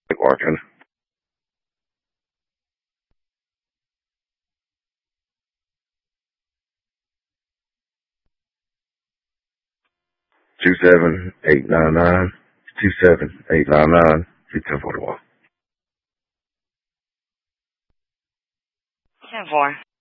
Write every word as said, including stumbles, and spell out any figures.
Working. Two seven eight nine nine. Two seven eight nine nine. Two ten forty one. ten four.